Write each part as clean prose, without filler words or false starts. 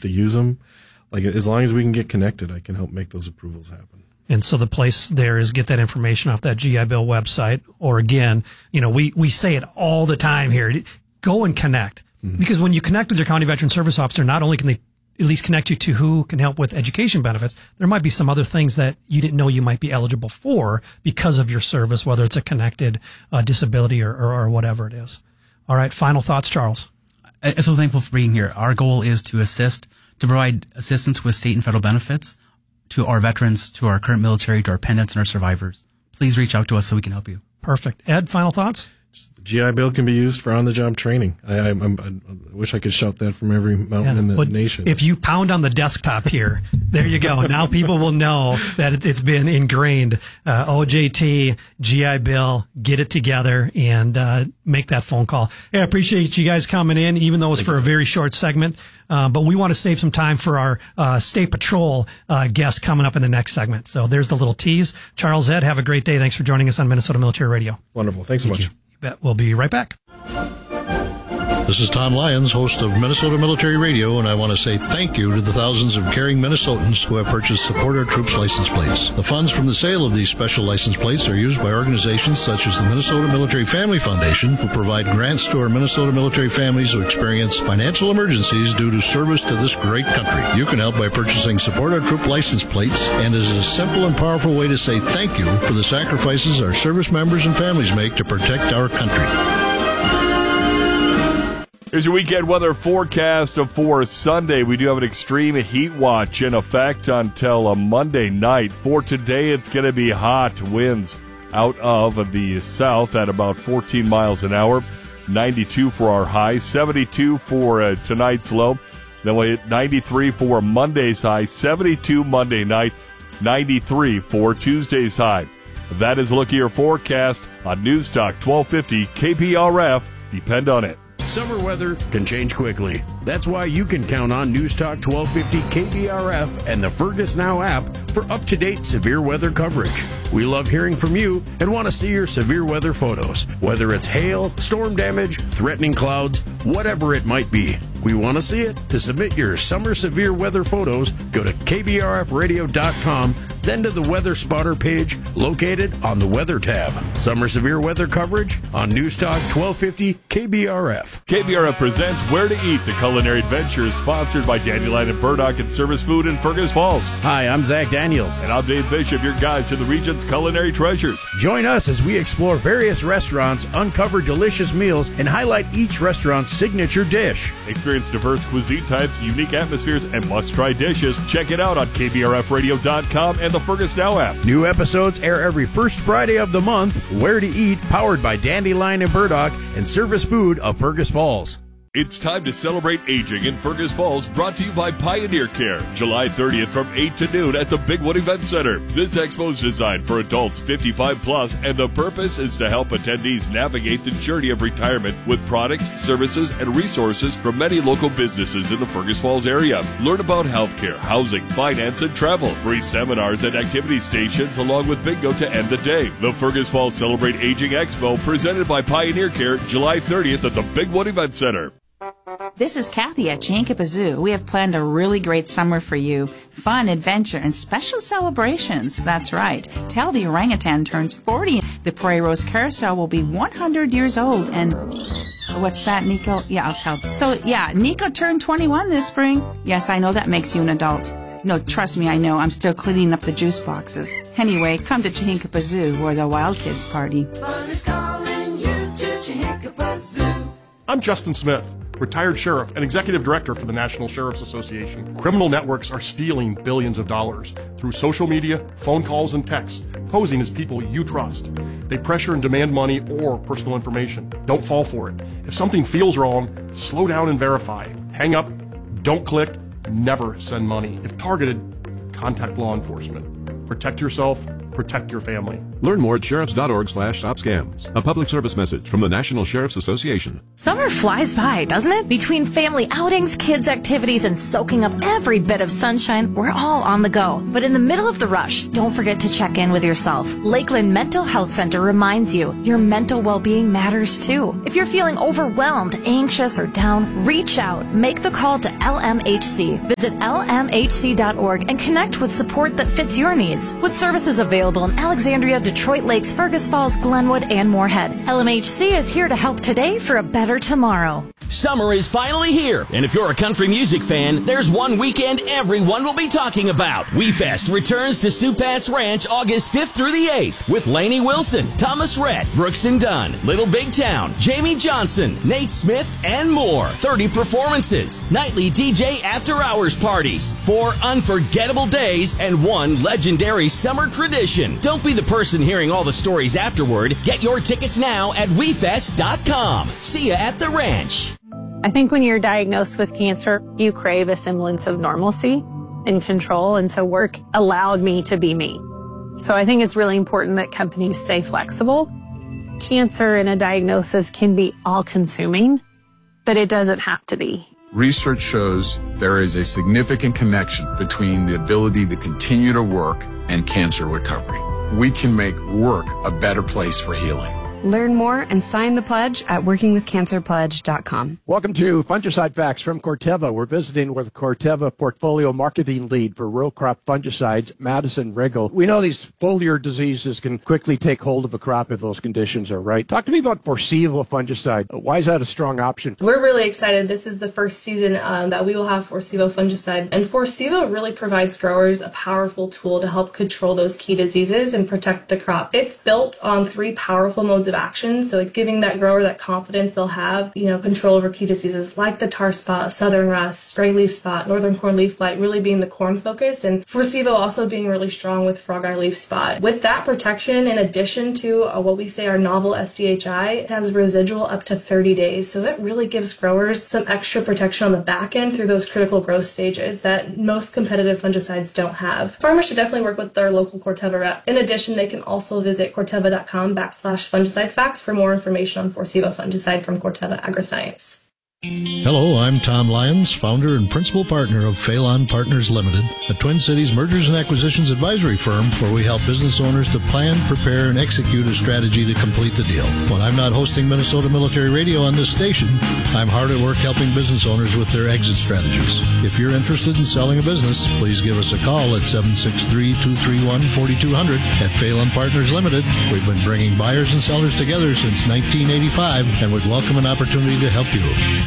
to use them. Like, as long as we can get connected, I can help make those approvals happen. And so the place there is get that information off that GI Bill website. Or again, we say it all the time here. Go and connect. Mm-hmm. Because when you connect with your county veteran service officer, not only can they at least connect you to who can help with education benefits, there might be some other things that you didn't know you might be eligible for because of your service, whether it's a connected disability or whatever it is. All right. Final thoughts, Charles. I'm so thankful for being here. Our goal is to provide assistance with state and federal benefits to our veterans, to our current military, to our pendants and our survivors. Please reach out to us so we can help you. Perfect. Ed, final thoughts? The GI Bill can be used for on-the-job training. I wish I could shout that from every mountain in the nation. If you pound on the desktop here, there you go. Now people will know that it's been ingrained. OJT, GI Bill, get it together and make that phone call. Hey, I appreciate you guys coming in, even though it's for a very short segment. But we want to save some time for our State Patrol guest coming up in the next segment. So there's the little tease. Charles, Ed, have a great day. Thanks for joining us on Minnesota Military Radio. Wonderful. Thanks so much. You bet. We'll be right back. This is Tom Lyons, host of Minnesota Military Radio, and I want to say thank you to the thousands of caring Minnesotans who have purchased Support Our Troops license plates. The funds from the sale of these special license plates are used by organizations such as the Minnesota Military Family Foundation, who provide grants to our Minnesota military families who experience financial emergencies due to service to this great country. You can help by purchasing Support Our Troop license plates, and it is a simple and powerful way to say thank you for the sacrifices our service members and families make to protect our country. Here's your weekend weather forecast for Sunday. We do have an extreme heat watch in effect until Monday night. For today, it's going to be hot. Winds out of the south at about 14 miles an hour. 92 for our high, 72 for tonight's low. Then we'll hit 93 for Monday's high, 72 Monday night, 93 for Tuesday's high. That is a look at your forecast on News Talk 1250 KPRF. Depend on it. Summer weather can change quickly. That's why you can count on News Talk 1250 KBRF and the Fergus Now app for up-to-date severe weather coverage. We love hearing from you and want to see your severe weather photos, whether it's hail, storm damage, threatening clouds, whatever it might be. We want to see it. To submit your summer severe weather photos, go to kbrfradio.com, then to the Weather Spotter page located on the Weather tab. Summer severe weather coverage on News Talk 1250 KBRF. KBRF presents Where to Eat, the culinary adventure, sponsored by Dandelion and Burdock and Service Food in Fergus Falls. Hi, I'm Zach Daniels. And I'm Dave Bishop, your guide to the region's culinary treasures. Join us as we explore various restaurants, uncover delicious meals, and highlight each restaurant's signature dish. Experience diverse cuisine types, unique atmospheres, and must-try dishes. Check it out on kbrfradio.com and the Fergus Now app. New episodes air every first Friday of the month. Where to Eat, powered by Dandelion and Burdock and Service Food of Fergus Falls. It's time to celebrate aging in Fergus Falls, brought to you by Pioneer Care. July 30th from 8 to noon at the Big Wood Event Center. This expo is designed for adults 55 plus, and the purpose is to help attendees navigate the journey of retirement with products, services, and resources from many local businesses in the Fergus Falls area. Learn about healthcare, housing, finance, and travel. Free seminars and activity stations along with bingo to end the day. The Fergus Falls Celebrate Aging Expo, presented by Pioneer Care, July 30th at the Big Wood Event Center. This is Kathy at Chihinkapa Zoo. We have planned a really great summer for you. Fun, adventure, and special celebrations. That's right. Tell the orangutan turns 40. The Prairie Rose Carousel will be 100 years old. And what's that, Nico? Yeah, I'll tell. So, yeah, Nico turned 21 this spring. Yes, I know that makes you an adult. No, trust me, I know. I'm still cleaning up the juice boxes. Anyway, come to Chihinkapa Zoo, where the wild kids party. Fun is calling you to Chihinkapa Zoo. I'm Justin Smith, retired sheriff and executive director for the National Sheriff's Association. Criminal networks are stealing billions of dollars through social media, phone calls, and text, posing as people you trust. They pressure and demand money or personal information. Don't fall for it. If something feels wrong, slow down and verify. Hang up, don't click, never send money. If targeted, contact law enforcement. Protect yourself, protect your family. Learn more at sheriffs.org/stopscams. A public service message from the National Sheriff's Association. Summer flies by, doesn't it? Between family outings, kids' activities, and soaking up every bit of sunshine, we're all on the go. But in the middle of the rush, don't forget to check in with yourself. Lakeland Mental Health Center reminds you your mental well-being matters too. If you're feeling overwhelmed, anxious, or down, reach out. Make the call to LMHC. Visit lmhc.org and connect with support that fits your needs. With services available in Alexandria, Detroit Lakes, Fergus Falls, Glenwood, and Moorhead, LMHC is here to help today for a better tomorrow. Summer is finally here, and if you're a country music fan, there's one weekend everyone will be talking about. WeFest returns to Sioux Pass Ranch August 5th through the 8th with Lainey Wilson, Thomas Rhett, Brooks and Dunn, Little Big Town, Jamie Johnson, Nate Smith, and more. 30 performances, nightly DJ after-hours parties, 4 unforgettable days, and 1 legendary summer tradition. Don't be the person hearing all the stories afterward. Get your tickets now at WeFest.com. See ya at the ranch. I think when you're diagnosed with cancer, you crave a semblance of normalcy and control, and so work allowed me to be me. So I think it's really important that companies stay flexible. Cancer and a diagnosis can be all-consuming, but it doesn't have to be. Research shows there is a significant connection between the ability to continue to work and cancer recovery. We can make work a better place for healing. Learn more and sign the pledge at workingwithcancerpledge.com. Welcome to Fungicide Facts from Corteva. We're visiting with Corteva Portfolio Marketing Lead for Row Crop Fungicides, Madison Riggle. We know these foliar diseases can quickly take hold of a crop if those conditions are right. Talk to me about Forcevo fungicide. Why is that a strong option? We're really excited. This is the first season that we will have Forcevo fungicide. And Forcevo really provides growers a powerful tool to help control those key diseases and protect the crop. It's built on 3 powerful modes of action, so it's giving that grower that confidence they'll have, control over key diseases like the tar spot, southern rust, gray leaf spot, northern corn leaf blight really being the corn focus, and Forcevo also being really strong with frog eye leaf spot. With that protection, in addition to what we say our novel SDHI, it has residual up to 30 days, so it really gives growers some extra protection on the back end through those critical growth stages that most competitive fungicides don't have. Farmers should definitely work with their local Corteva rep. In addition, they can also visit corteva.com/fungicide facts for more information on Forcevo fungicide from Corteva Agriscience. Hello, I'm Tom Lyons, founder and principal partner of Phelan Partners Limited, a Twin Cities mergers and acquisitions advisory firm where we help business owners to plan, prepare, and execute a strategy to complete the deal. When I'm not hosting Minnesota Military Radio on this station, I'm hard at work helping business owners with their exit strategies. If you're interested in selling a business, please give us a call at 763-231-4200 at Phelan Partners Limited. We've been bringing buyers and sellers together since 1985 and would welcome an opportunity to help you.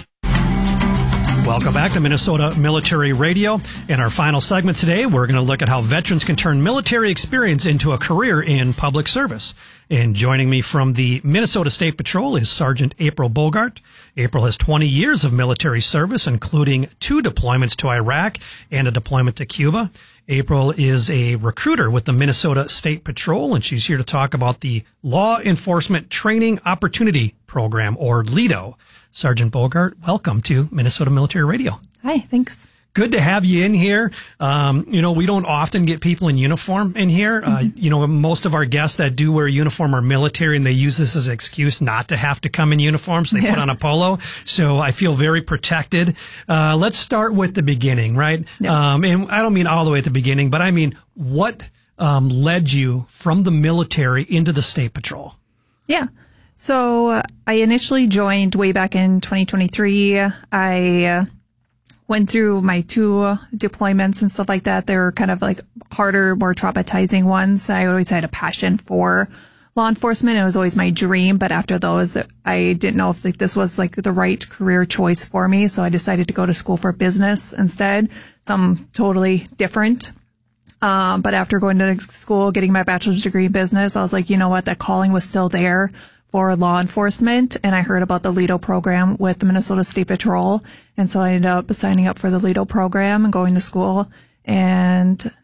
Welcome back to Minnesota Military Radio. In our final segment today, we're going to look at how veterans can turn military experience into a career in public service. And joining me from the Minnesota State Patrol is Sergeant April Bogart. April has 20 years of military service, including 2 deployments to Iraq and a deployment to Cuba. April is a recruiter with the Minnesota State Patrol, and she's here to talk about the Law Enforcement Training Opportunity Program, or LETO. Sergeant Bogart, welcome to Minnesota Military Radio. Hi, thanks. Good to have you in here. We don't often get people in uniform in here. Most of our guests that do wear a uniform are military, and they use this as an excuse not to have to come in uniform, so they put on a polo. So I feel very protected. Let's start with the beginning, right? Yeah. And I don't mean all the way at the beginning, but I mean, what led you from the military into the State Patrol? Yeah. So I initially joined way back in 2023. I went through my 2 deployments and stuff like that. They were kind of like harder, more traumatizing ones. I always had a passion for law enforcement. It was always my dream. But after those, I didn't know if this was the right career choice for me. So I decided to go to school for business instead, something totally different. But after going to school, getting my bachelor's degree in business, I was like, you know what, that calling was still there for law enforcement. And I heard about the LETO program with the Minnesota State Patrol. And so I ended up signing up for the LETO program and going to school. And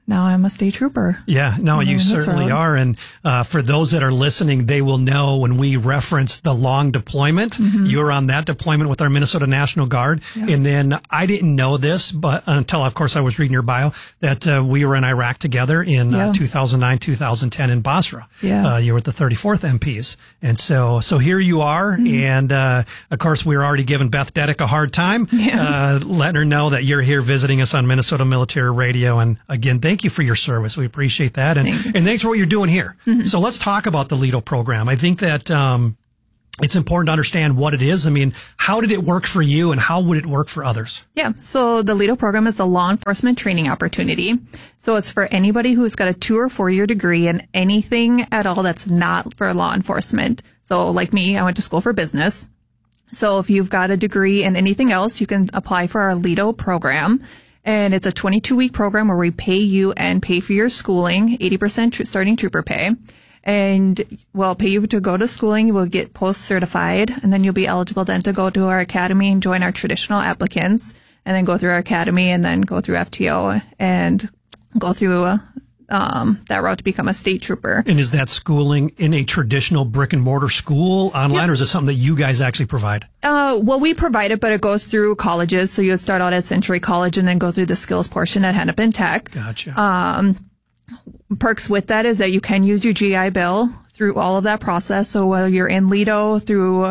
now I'm a state trooper. Yeah, no, you certainly are. And for those that are listening, they will know when we reference the long deployment, you were on that deployment with our Minnesota National Guard. Yeah. And then I didn't know this, but until, of course, I was reading your bio, that we were in Iraq together in 2009, 2010 in Basra. Yeah. You were at the 34th MPs. And so here you are. And of course, we were already giving Beth Dedek a hard time, letting her know that you're here visiting us on Minnesota Military Radio. And again, thank you for your service. We appreciate that. And thanks for what you're doing here. So let's talk about the LETO program. I think that it's important to understand what it is. I mean, how did it work for you and how would it work for others? Yeah. So the LETO program is a law enforcement training opportunity. So it's for anybody who's got a 2 or 4 year degree in anything at all that's not for law enforcement. So like me, I went to school for business. So if you've got a degree in anything else, you can apply for our LETO program. And it's a 22-week program where we pay you and pay for your schooling, 80% starting trooper pay. And we'll pay you to go to schooling. You will get post-certified, and then you'll be eligible then to go to our academy and join our traditional applicants, and then go through our academy and then go through FTO and go through that route to become a state trooper. And is that schooling in a traditional brick and mortar school online, or is it something that you guys actually provide? Well, we provide it, but it goes through colleges. So you would start out at Century College and then go through the skills portion at Hennepin Tech. Gotcha. Perks with that is that you can use your GI Bill through all of that process. So while you're in LETO through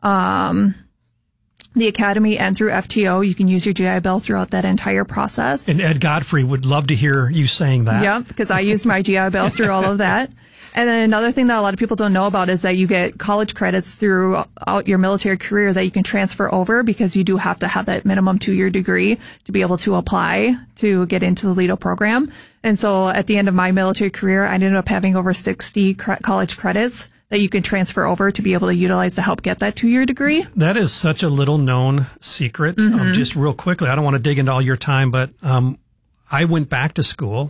the academy and through FTO, you can use your GI Bill throughout that entire process. And Ed Godfrey would love to hear you saying that. Yep, because I used my GI Bill through all of that. And then another thing that a lot of people don't know about is that you get college credits throughout your military career that you can transfer over, because you do have to have that minimum 2-year degree to be able to apply to get into the LETO program. And so at the end of my military career, I ended up having over 60 college credits that you can transfer over to be able to utilize to help get that 2-year degree. That is such a little known secret. Just real quickly, I don't want to dig into all your time, but I went back to school,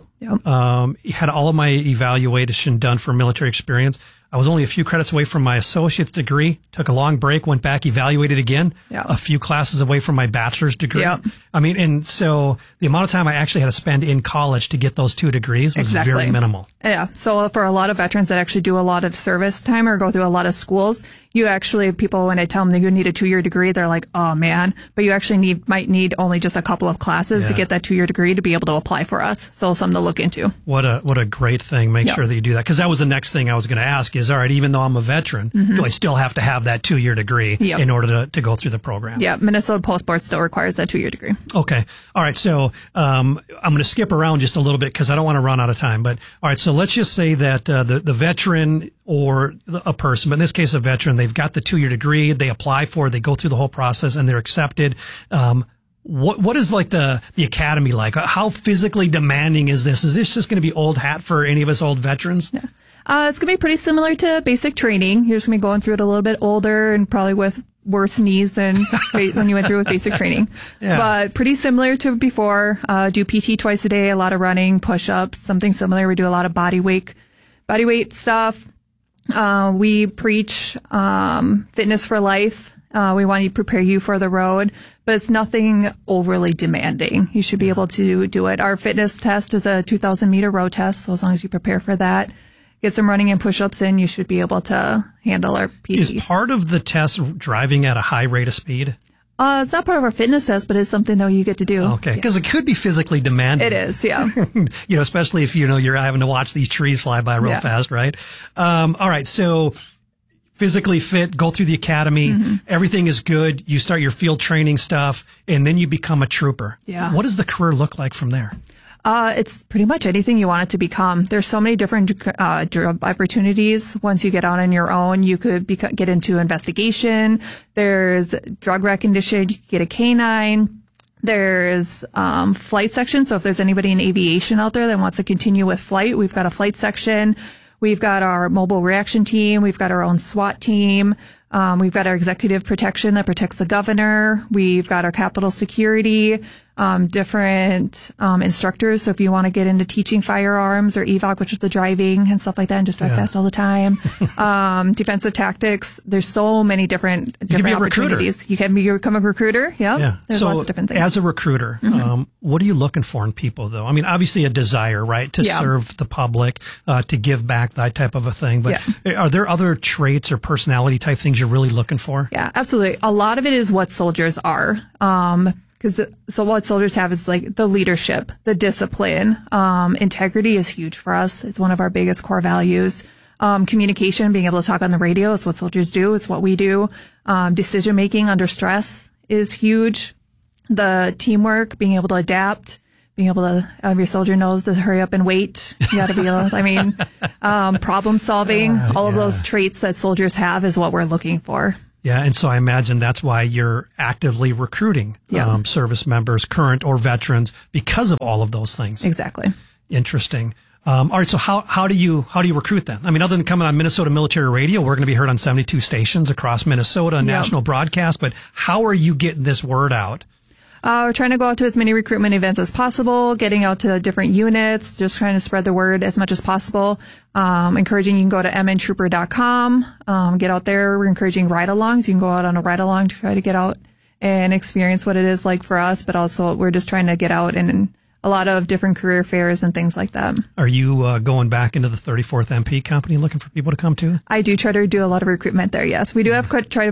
had all of my evaluation done for military experience. I was only a few credits away from my associate's degree, took a long break, went back, evaluated again, a few classes away from my bachelor's degree. I mean, and so the amount of time I actually had to spend in college to get those 2 degrees was very minimal. Yeah. So for a lot of veterans that actually do a lot of service time or go through a lot of schools, you actually, people, when I tell them that you need a 2-year degree, they're like, oh man, but you actually might need only just a couple of classes to get that 2-year degree to be able to apply for us. So something to look into. What a great thing. Make sure that you do that. Cause that was the next thing I was going to ask is, all right, even though I'm a veteran, do I still have to have that 2-year degree in order to go through the program? Yeah. Minnesota Post Board still requires that 2-year degree. Okay. All right. So, I'm going to skip around just a little bit cause I don't want to run out of time, but all right. So let's just say that, the veteran or a person, but in this case, a veteran, they've got the 2-year degree, they apply for it, they go through the whole process and they're accepted. What is like the academy like? How physically demanding is this? Is this just going to be old hat for any of us old veterans? Yeah. It's going to be pretty similar to basic training. You're just going to be going through it a little bit older and probably with worse knees than when you went through with basic training. But pretty similar to before. Do PT twice a day, a lot of running, push-ups, something similar. We do a lot of body weight stuff. We preach fitness for life. We want to prepare you for the road, but it's nothing overly demanding. You should be able to do it. Our fitness test is a 2,000-meter road test, so as long as you prepare for that, get some running and push-ups in, you should be able to handle our PT. Is part of the test driving at a high rate of speed? It's not part of our fitness test, but it's something that you get to do. Okay, because it could be physically demanding. It is, yeah. Especially if you're having to watch these trees fly by real fast, right? All right, so physically fit, go through the academy, everything is good. You start your field training stuff, and then you become a trooper. Yeah. What does the career look like from there? It's pretty much anything you want it to become. There's so many different job opportunities. Once you get out on your own, you could get into investigation. There's drug recognition. You could get a canine. There's flight section. So if there's anybody in aviation out there that wants to continue with flight, we've got a flight section. We've got our mobile reaction team. We've got our own SWAT team. We've got our executive protection that protects the governor. We've got our Capitol security. different instructors. So if you want to get into teaching firearms or EVOC, which is the driving and stuff like that, and just drive fast all the time, defensive tactics, there's so many different opportunities. You can become a recruiter. Yeah. There's lots of different things. As a recruiter, what are you looking for in people, though? I mean, obviously a desire, right, to serve the public, to give back, that type of a thing. But are there other traits or personality type things you're really looking for? Yeah, absolutely. A lot of it is what soldiers are. So what soldiers have is like the leadership, the discipline, integrity is huge for us. It's one of our biggest core values. Communication, being able to talk on the radio. It's what soldiers do. It's what we do. Decision making under stress is huge. The teamwork, being able to adapt, being able to, your soldier knows to hurry up and wait. You got to be able, problem solving, all of those traits that soldiers have is what we're looking for. Yeah, and so I imagine that's why you're actively recruiting service members, current or veterans, because of all of those things. Exactly. Interesting. All right, so how do you recruit then? I mean, other than coming on Minnesota Military Radio, we're going to be heard on 72 stations across Minnesota, national broadcast, but how are you getting this word out? We're trying to go out to as many recruitment events as possible, getting out to different units, just trying to spread the word as much as possible. Encouraging you can go to mntrooper.com, get out there. We're encouraging ride-alongs. You can go out on a ride-along to try to get out and experience what it is like for us, but also we're just trying to get out in a lot of different career fairs and things like that. Are you going back into the 34th MP company looking for people to come to? I do try to do a lot of recruitment there, yes. We do have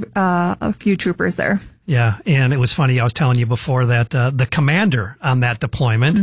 a few troopers there. Yeah, and it was funny. I was telling you before that the commander on that deployment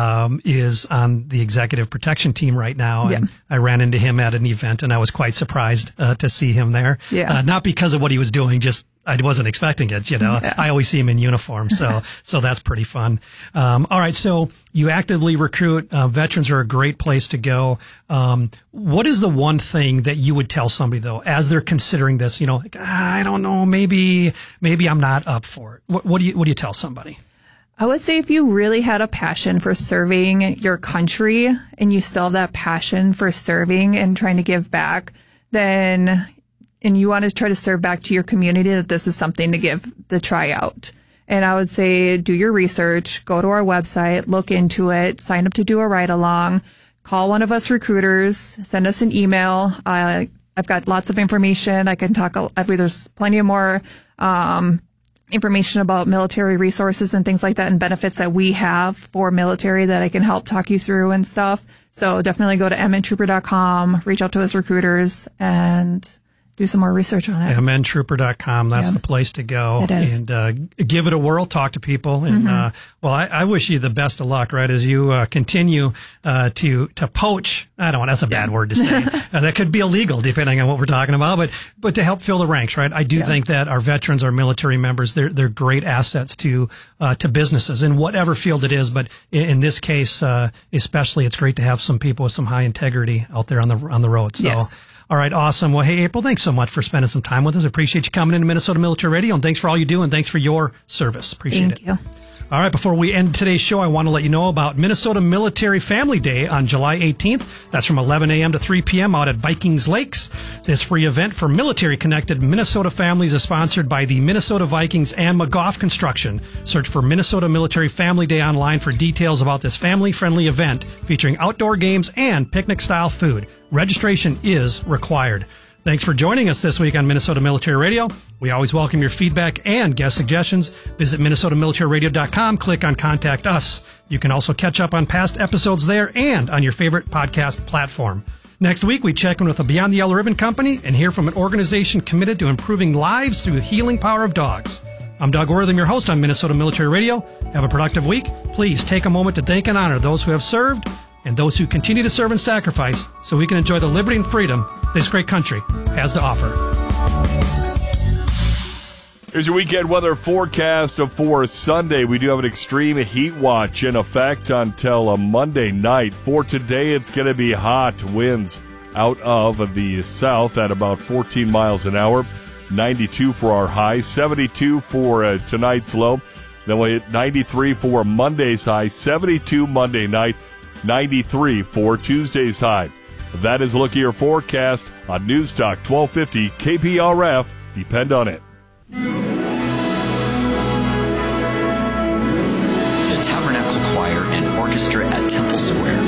is on the executive protection team right now. And I ran into him at an event, and I was quite surprised to see him there. Not because of what he was doing, just I wasn't expecting it. I always see him in uniform, so that's pretty fun. All right, so you actively recruit. Veterans are a great place to go. What is the one thing that you would tell somebody though, as they're considering this? I don't know, maybe I'm not up for it. What do you tell somebody? I would say if you really had a passion for serving your country and you still have that passion for serving and trying to give back, and you want to try to serve back to your community, that this is something to give the try out. And I would say do your research, go to our website, look into it, sign up to do a ride-along, call one of us recruiters, send us an email. I've got lots of information. I can talk. There's plenty of more information about military resources and things like that and benefits that we have for military that I can help talk you through and stuff. So definitely go to mntrooper.com, reach out to us recruiters, and do some more research on it. mntrooper.com. That's the place to go. It is. And give it a whirl, talk to people. And I wish you the best of luck, right, as you continue to poach. I don't want, that's a bad word to say. That could be illegal depending on what we're talking about, but to help fill the ranks, right? I do think that our veterans, our military members, they're great assets to businesses in whatever field it is. But in this case, especially, it's great to have some people with some high integrity out there on the road. So. All right, awesome. Well, hey, April, thanks so much for spending some time with us. I appreciate you coming into Minnesota Military Radio, and thanks for all you do, and thanks for your service. Appreciate it. Thank you. All right, before we end today's show, I want to let you know about Minnesota Military Family Day on July 18th. That's from 11 a.m. to 3 p.m. out at Vikings Lakes. This free event for military-connected Minnesota families is sponsored by the Minnesota Vikings and McGough Construction. Search for Minnesota Military Family Day online for details about this family-friendly event featuring outdoor games and picnic-style food. Registration is required. Thanks for joining us this week on Minnesota Military Radio. We always welcome your feedback and guest suggestions. Visit MinnesotaMilitaryRadio.com, click on Contact Us. You can also catch up on past episodes there and on your favorite podcast platform. Next week, we check in with the Beyond the Yellow Ribbon Company and hear from an organization committed to improving lives through the healing power of dogs. I'm Doug Wortham, your host on Minnesota Military Radio. Have a productive week. Please take a moment to thank and honor those who have served and those who continue to serve and sacrifice so we can enjoy the liberty and freedom this great country has to offer. Here's your weekend weather forecast for Sunday. We do have an extreme heat watch in effect until Monday night. For today, it's going to be hot. Winds out of the south at about 14 miles an hour. 92 for our high, 72 for tonight's low. Then we'll hit 93 for Monday's high, 72 Monday night, 93 for Tuesday's high. That is a look at your forecast on Newstalk 1250 KPRF. Depend on it. Orchestra at Temple Square.